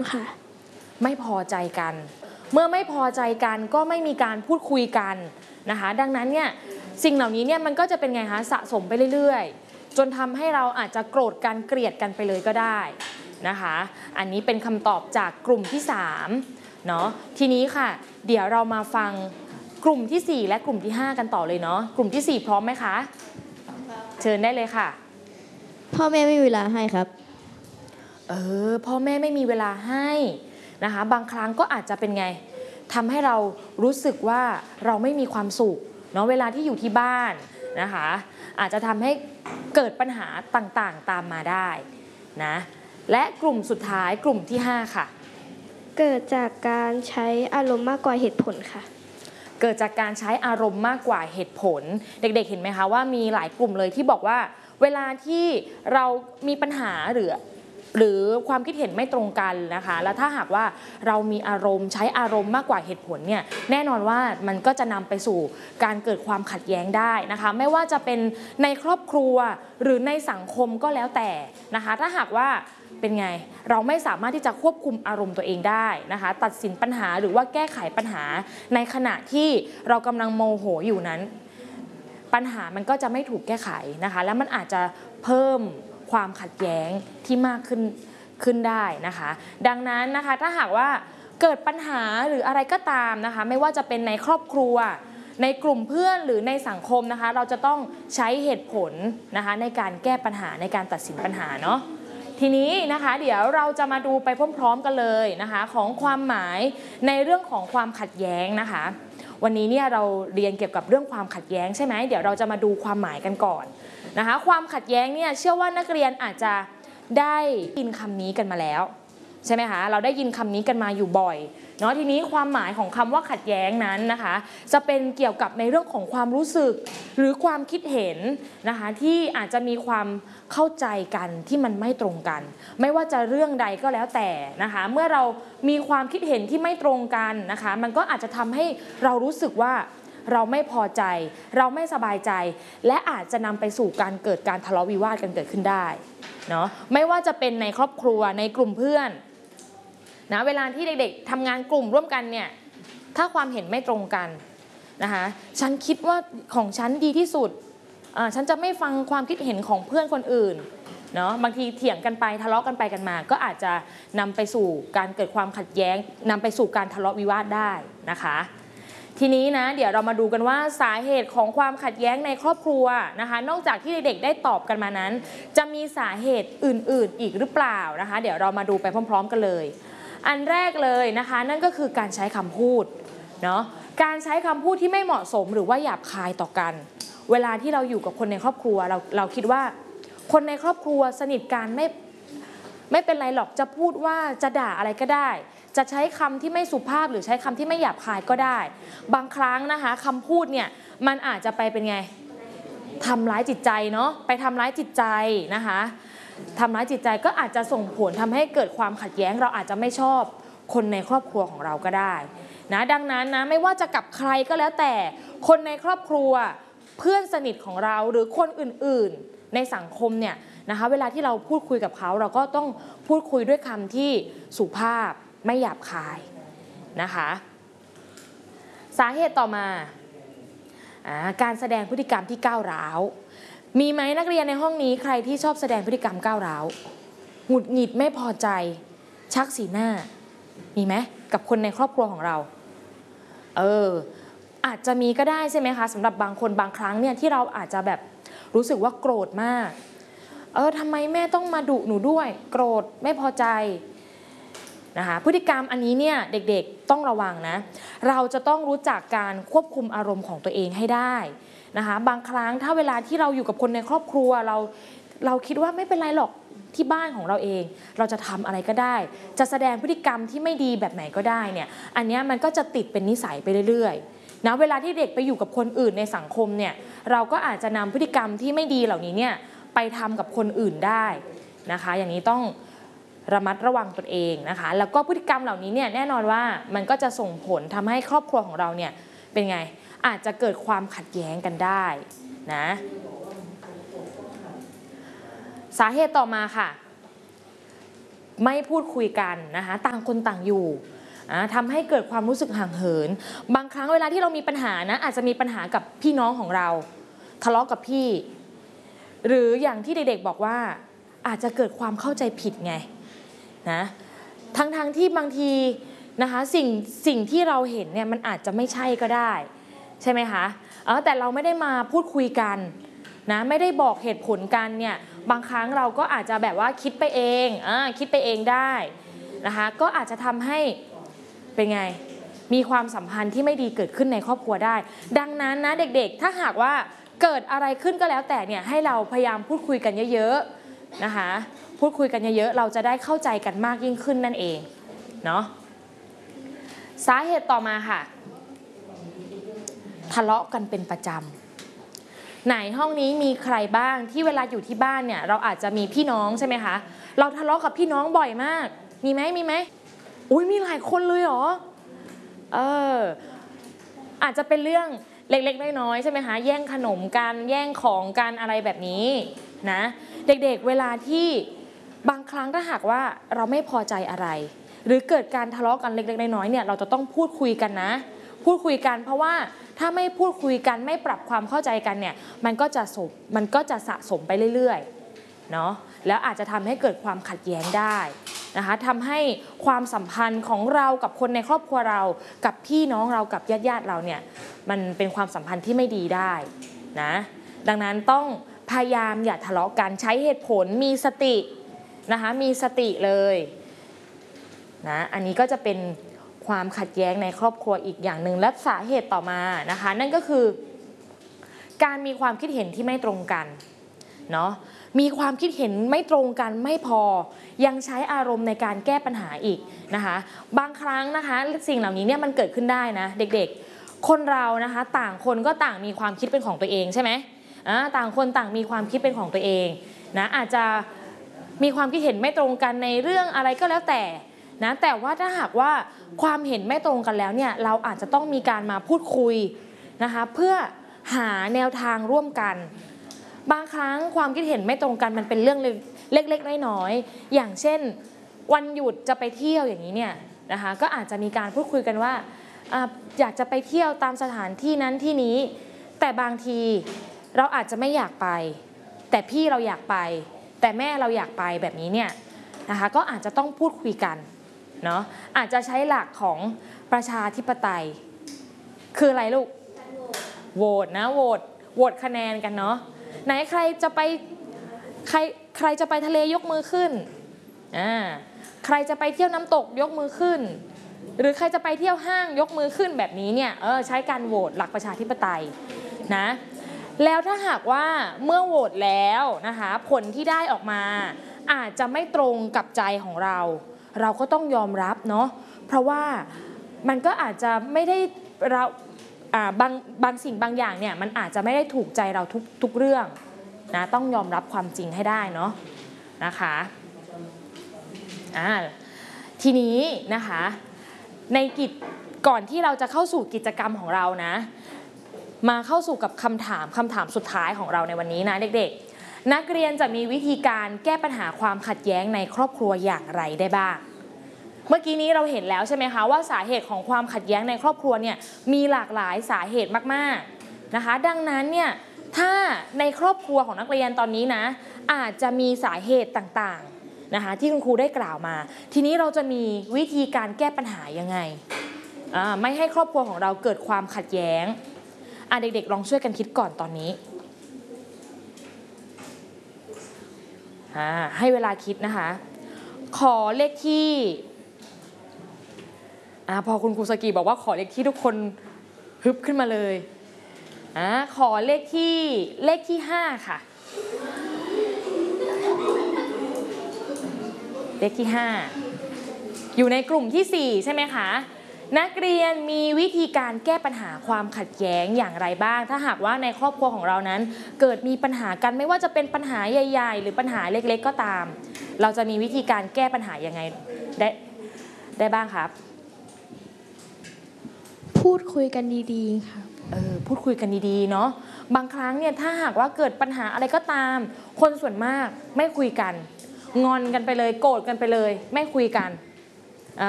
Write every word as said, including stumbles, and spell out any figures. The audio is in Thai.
ค่ะไม่พอใจกันเมื่อไม่พอใจกันก็ไม่มีการพูดคุยกันนะคะดังนั้นเนี่ยสิ่งเหล่านี้เนี่ยมันก็จะเป็นไงคะสะสมไปเรื่อยๆจนทำให้เราอาจจะโกรธกันเกลียดกันไปเลยก็ได้นะคะอันนี้เป็นคำตอบจากกลุ่มที่สามเนาะทีนี้ค่ะเดี๋ยวเรามาฟังกลุ่มที่สี่และกลุ่มที่ห้ากันต่อเลยเนาะกลุ่มที่สี่พร้อมไหมคะเชิญได้เลยค่ะพ่อแม่ไม่มีเวลาให้ครับเออพ่อแม่ไม่มีเวลาให้นะคะบางครั้งก็อาจจะเป็นไงทำให้เรารู้สึกว่าเราไม่มีความสุขเนาะเวลาที่อยู่ที่บ้านนะคะอาจจะทำให้เกิดปัญหาต่างๆตามมาได้นะและกลุ่มสุดท้ายกลุ่มที่ห้าค่ะเกิดจากการใช้อารมณ์มากกว่าเหตุผลค่ะเกิดจากการใช้อารมณ์มากกว่าเหตุผลเด็กๆเห็นไหมคะว่ามีหลายกลุ่มเลยที่บอกว่าเวลาที่เรามีปัญหาหรือหรือความคิดเห็นไม่ตรงกันนะคะแล้วถ้าหากว่าเรามีอารมณ์ใช้อารมณ์มากกว่าเหตุผลเนี่ยแน่นอนว่ามันก็จะนำไปสู่การเกิดความขัดแย้งได้นะคะไม่ว่าจะเป็นในครอบครัวหรือในสังคมก็แล้วแต่นะคะถ้าหากว่าเป็นไงเราไม่สามารถที่จะควบคุมอารมณ์ตัวเองได้นะคะตัดสินปัญหาหรือว่าแก้ไขปัญหาในขณะที่เรากำลังโมโหอยู่นั้นปัญหามันก็จะไม่ถูกแก้ไขนะคะและมันอาจจะเพิ่มความขัดแย้งที่มากขึ้นขึ้นได้นะคะดังนั้นนะคะถ้าหากว่าเกิดปัญหาหรืออะไรก็ตามนะคะไม่ว่าจะเป็นในครอบครัวในกลุ่มเพื่อนหรือในสังคมนะคะเราจะต้องใช้เหตุผลนะคะในการแก้ปัญหาในการตัดสินปัญหาเนาะทีนี้นะคะเดี๋ยวเราจะมาดูไปพร้อมๆกันเลยนะคะของความหมายในเรื่องของความขัดแย้งนะคะวันนี้เนี่ยเราเรียนเกี่ยวกับเรื่องความขัดแย้งใช่ไหมเดี๋ยวเราจะมาดูความหมายกันก่อนนะคะความขัดแย้งเนี่ยเชื่อว่านักเรียนอาจจะได้ยินคำนี้กันมาแล้วใช่ไหมคะเราได้ยินคำนี้กันมาอยู่บ่อยเนาะทีนี้ความหมายของคำว่าขัดแย้งนั้นนะคะจะเป็นเกี่ยวกับในเรื่องของความรู้สึกหรือความคิดเห็นนะคะที่อาจจะมีความเข้าใจกันที่มันไม่ตรงกันไม่ว่าจะเรื่องใดก็แล้วแต่นะคะเมื่อเรามีความคิดเห็นที่ไม่ตรงกันนะคะมันก็อาจจะทำให้เรารู้สึกว่าเราไม่พอใจเราไม่สบายใจและอาจจะนำไปสู่การเกิดการทะเลาะวิวาทกันเกิดขึ้นได้เนาะไม่ว่าจะเป็นในครอบครัวในกลุ่มเพื่อนนะเวลาที่เด็กๆทำงานกลุ่มร่วมกันเนี่ยถ้าความเห็นไม่ตรงกันนะคะฉันคิดว่าของฉันดีที่สุดอ่าฉันจะไม่ฟังความคิดเห็นของเพื่อนคนอื่นเนาะบางทีเถียงกันไปทะเลาะกันไปกันมาก็อาจจะนำไปสู่การเกิดความขัดแย้งนำไปสู่การทะเลาะวิวาทได้นะคะทีนี้นะเดี๋ยวเรามาดูกันว่าสาเหตุของความขัดแย้งในครอบครัวนะคะนอกจากที่เด็กๆได้ตอบกันมานั้นจะมีสาเหตุอื่นๆอีกหรือเปล่านะคะเดี๋ยวเรามาดูไปพร้อมๆกันเลยอันแรกเลยนะคะนั่นก็คือการใช้คำพูดเนาะการใช้คำพูดที่ไม่เหมาะสมหรือว่าหยาบคายต่อกันเวลาที่เราอยู่กับคนในครอบครัวเราเราคิดว่าคนในครอบครัวสนิทกันไม่ไม่เป็นไรหรอกจะพูดว่าจะด่าอะไรก็ได้จะใช้คำที่ไม่สุภาพหรือใช้คำที่ไม่หยาบคายก็ได้บางครั้งนะคะคำพูดเนี่ยมันอาจจะไปเป็นไงทำร้ายจิตใจเนาะไปทำร้ายจิตใจนะคะทำร้ายจิตใจก็อาจจะส่งผลทำให้เกิดความขัดแย้งเราอาจจะไม่ชอบคนในครอบครัวของเราก็ได้นะดังนั้นนะไม่ว่าจะกับใครก็แล้วแต่คนในครอบครัวเพื่อนสนิทของเราหรือคนอื่นๆในสังคมเนี่ยนะคะเวลาที่เราพูดคุยกับเขาเราก็ต้องพูดคุยด้วยคำที่สุภาพไม่หยาบคายนะคะสาเหตุต่อมาการแสดงพฤติกรรมที่ก้าวร้าวมีไหมนักเรียนในห้องนี้ใครที่ชอบแสดงพฤติกรรมก้าวร้าวหงุดหงิดไม่พอใจชักสีหน้ามีไหมกับคนในครอบครัวของเราเอออาจจะมีก็ได้ใช่ไหมคะสำหรับบางคนบางครั้งเนี่ยที่เราอาจจะแบบรู้สึกว่าโกรธมากเออทำไมแม่ต้องมาดุหนูด้วยโกรธไม่พอใจนะคะพฤติกรรมอันนี้เนี่ยเด็กๆต้องระวังนะเราจะต้องรู้จักการควบคุมอารมณ์ของตัวเองให้ได้นะคะบางครั้งถ้าเวลาที่เราอยู่กับคนในครอบครัวเราเราคิดว่าไม่เป็นไรหรอกที่บ้านของเราเองเราจะทำอะไรก็ได้จะแสดงพฤติกรรมที่ไม่ดีแบบไหนก็ได้เนี่ยอันนี้มันก็จะติดเป็นนิสัยไปเรื่อยๆนะเวลาที่เด็กไปอยู่กับคนอื่นในสังคมเนี่ยเราก็อาจจะนำพฤติกรรมที่ไม่ดีเหล่านี้เนี่ยไปทำกับคนอื่นได้นะคะอย่างนี้ต้องระมัดระวังตนเองนะคะแล้วก็พฤติกรรมเหล่านี้เนี่ยแน่นอนว่ามันก็จะส่งผลทำให้ครอบครัวของเราเนี่ยเป็นไงอาจจะเกิดความขัดแย้งกันได้นะสาเหตุต่อมาค่ะไม่พูดคุยกันนะคะต่างคนต่างอยู่ทำให้เกิดความรู้สึกห่างเหินบางครั้งเวลาที่เรามีปัญหานะอาจจะมีปัญหากับพี่น้องของเราทะเลาะกับพี่หรืออย่างที่เด็กๆบอกว่าอาจจะเกิดความเข้าใจผิดไงนะทั้งๆ ท, ที่บางทีนะคะสิ่งสิ่งที่เราเห็นเนี่ยมันอาจจะไม่ใช่ก็ได้ใช่ไหมคะเออแต่เราไม่ได้มาพูดคุยกันนะไม่ได้บอกเหตุผลกันเนี่ยบางครั้งเราก็อาจจะแบบว่าคิดไปเองอ่าคิดไปเองได้นะคะก็อาจจะทำให้เป็นไงมีความสัมพันธ์ที่ไม่ดีเกิดขึ้นในครอบครัวได้ดังนั้นนะเด็กๆถ้าหากว่าเกิดอะไรขึ้นก็แล้วแต่เนี่ยให้เราพยายามพูดคุยกันเยอะๆนะคะพูดคุยกันเยอะๆเราจะได้เข้าใจกันมากยิ่งขึ้นนั่นเองเนาะสาเหตุต่อมาค่ะทะเลาะกันเป็นประจำไหนห้องนี้มีใครบ้างที่เวลาอยู่ที่บ้านเนี่ยเราอาจจะมีพี่น้องใช่ไหมคะเราทะเลาะกับพี่น้องบ่อยมากมีไหมมีไหมอุ้ยมีหลายคนเลยเหรอเอออาจจะเป็นเรื่องเล็กๆน้อยๆใช่ไหมคะแย่งขนมกันแย่งของกันอะไรแบบนี้นะเด็กๆเวลาที่บางครั้งถ้าหากว่าเราไม่พอใจอะไรหรือเกิดการทะเลาะกันเล็กๆน้อยๆเนี่ยเราจะต้องพูดคุยกันนะพูดคุยกันเพราะว่าถ้าไม่พูดคุยกันไม่ปรับความเข้าใจกันเนี่ยมันก็จะสมมันก็จะสะสมไปเรื่อยๆเนาะแล้วอาจจะทำให้เกิดความขัดแย้งได้นะคะทำให้ความสัมพันธ์ของเรากับคนในครอบครัวเรากับพี่น้องเรากับญาติๆเราเนี่ยมันเป็นความสัมพันธ์ที่ไม่ดีได้นะดังนั้นต้องพยายามอย่าทะเลาะกันใช้เหตุผลมีสตินะคะมีสติเลยนะอันนี้ก็จะเป็นความขัดแย้งในครอบครัวอีกอย่างหนึ่งและสาเหตุต่อมานะคะนั่นก็คือการมีความคิดเห็นที่ไม่ตรงกันเนาะมีความคิดเห็นไม่ตรงกันไม่พอยังใช้อารมณ์ในการแก้ปัญหาอีกนะคะบางครั้งนะคะสิ่งเหล่านี้เนี่ยมันเกิดขึ้นได้นะเด็กๆคนเรานะคะต่างคนก็ต่างมีความคิดเป็นของตัวเองใช่ไหมอ่าต่างคนต่างมีความคิดเป็นของตัวเองนะอาจจะมีความคิดเห็นไม่ตรงกันในเรื่องอะไรก็แล้วแต่นะแต่ว่าถ้าหากว่าความเห็นไม่ตรงกันแล้วเนี่ยเราอาจจะต้องมีการมาพูดคุยนะคะเพื่อหาแนวทางร่วมกันบางครั้งความคิดเห็นไม่ตรงกันมันเป็นเรื่องเล็กๆน้อยๆอย่างเช่นวันหยุดจะไปเที่ยวอย่างนี้เนี่ยนะคะก็อาจจะมีการพูดคุยกันว่าอยากจะไปเที่ยวตามสถานที่นั้นที่นี้แต่บางทีเราอาจจะไม่อยากไปแต่พี่เราอยากไปแต่แม่เราอยากไปแบบนี้เนี่ยนะคะก็อาจจะต้องพูดคุยกันเนาะอาจจะใช้หลักของประชาธิปไตยคืออะไรลูกโหวตนะโหวตโหวตคะแนนกันเนาะไหนใครจะไปใครใครจะไปทะเลยกมือขึ้นอ่าใครจะไปเที่ยวน้ำตกยกมือขึ้นหรือใครจะไปเที่ยวห้างยกมือขึ้นแบบนี้เนี่ยเออใช้การโหวตหลักประชาธิปไตยนะแล้วถ้าหากว่าเมื่อโหวตแล้วนะคะผลที่ได้ออกมาอาจจะไม่ตรงกับใจของเราเราก็ต้องยอมรับเนาะเพราะว่ามันก็อาจจะไม่ได้เราบางบางสิ่งบางอย่างเนี่ยมันอาจจะไม่ได้ถูกใจเราทุกทุกเรื่องนะต้องยอมรับความจริงให้ได้เนาะนะคะอ่าทีนี้นะคะในกิจก่อนที่เราจะเข้าสู่กิจกรรมของเรานะมาเข้าสู่กับคำถามคำถามสุดท้ายของเราในวันนี้นะเด็กๆนักเรียนจะมีวิธีการแก้ปัญหาความขัดแย้งในครอบครัวอย่างไรได้บ้างเมื่อกี้นี้เราเห็นแล้วใช่ไหมคะว่าสาเหตุของความขัดแย้งในครอบครัวเนี่ยมีหลากหลายสาเหตุมากๆนะคะดังนั้นเนี่ยถ้าในครอบครัวของนักเรียนตอนนี้นะอาจจะมีสาเหตุต่างๆนะคะที่คุณครูได้กล่าวมาทีนี้เราจะมีวิธีการแก้ปัญหายังไงไม่ให้ครอบครัวของเราเกิดความขัดแย้งอ่ะเด็กๆลองช่วยกันคิดก่อนตอนนี้อ่าให้เวลาคิดนะคะขอเลขที่อ่าพอคุณครูสกีบอกว่าขอเลขที่ทุกคนฮึบขึ้นมาเลยอ่าขอเลขที่เลขที่ห้าค่ะเลขที่ห้าอยู่ในกลุ่มที่สี่ใช่ไหมคะนักเรียนมีวิธีการแก้ปัญหาความขัดแย้งอย่างไรบ้างถ้าหากว่าในครอบครัวของเรานั้นเกิดมีปัญหากันไม่ว่าจะเป็นปัญหาใหญ่ๆหรือปัญหาเล็กๆก็ตามเราจะมีวิธีการแก้ปัญหายังไงได้ได้บ้างครับพูดคุยกันดีๆค่ะเออพูดคุยกันดีๆเนาะบางครั้งเนี่ยถ้าหากว่าเกิดปัญหาอะไรก็ตามคนส่วนมากไม่คุยกันงอนกันไปเลยโกรธกันไปเลยไม่คุยกัน